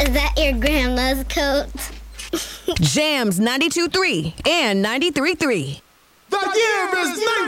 Is that your grandma's coat? Jams 92.3 and 93.3. The year is 19.